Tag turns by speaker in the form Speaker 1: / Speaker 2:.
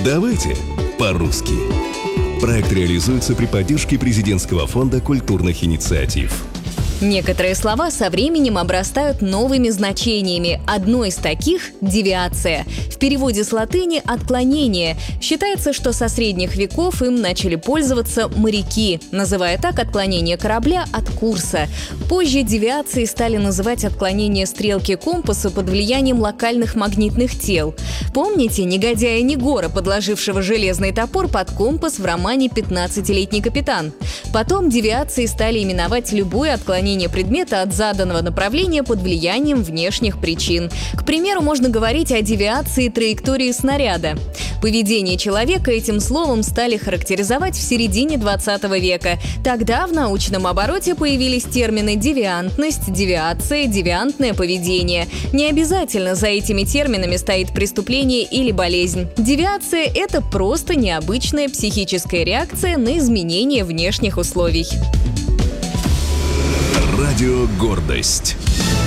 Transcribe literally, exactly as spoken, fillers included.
Speaker 1: Давайте по-русски. Проект реализуется при поддержке Президентского фонда культурных инициатив.
Speaker 2: Некоторые слова со временем обрастают новыми значениями. Одно из таких – девиация. В переводе с латыни «отклонение». Считается, что со средних веков им начали пользоваться моряки, называя так отклонение корабля от курса. Позже девиацией стали называть отклонение стрелки компаса под влиянием локальных магнитных тел. Помните негодяя Негора, подложившего железный топор под компас в романе «пятнадцатилетний капитан»? Потом девиацией стали именовать любое отклонение предмета от заданного направления под влиянием внешних причин. К примеру, можно говорить о девиации траектории снаряда. Поведение человека этим словом стали характеризовать в середине двадцатого века. Тогда в научном обороте появились термины девиантность, девиация, девиантное поведение. Не обязательно за этими терминами стоит преступление или болезнь. Девиация – это просто необычная психическая реакция на изменение внешних условий.
Speaker 1: Радио «Гордость».